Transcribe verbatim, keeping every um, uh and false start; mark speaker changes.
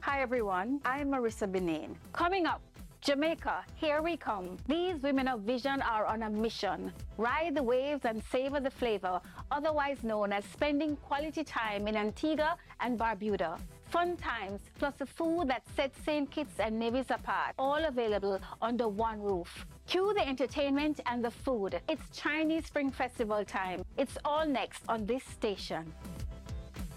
Speaker 1: Hi everyone, I'm Marissa Benin. Coming up, Jamaica, here we come. These women of vision are on a mission. Ride the waves and savor the flavor, otherwise known as spending quality time in Antigua and Barbuda. Fun times, plus the food that sets Saint Kitts and Nevis apart, all available under one roof. Cue the entertainment and the food. It's Chinese Spring Festival time. It's all next on this station.